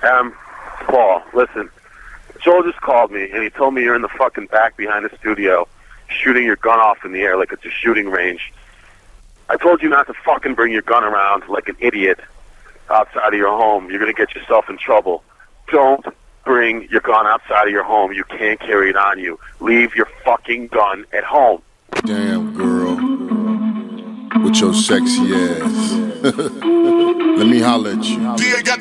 Paul, listen. Joel just called me, and he told me you're in the fucking back behind the studio shooting your gun off in the air like it's a shooting range. I told you not to fucking bring your gun around like an idiot outside of your home. You're going to get yourself in trouble. Don't bring your gun outside of your home. You can't carry it on you. Leave your fucking gun at home. Damn, girl. With your sexy ass. Let me holler at you.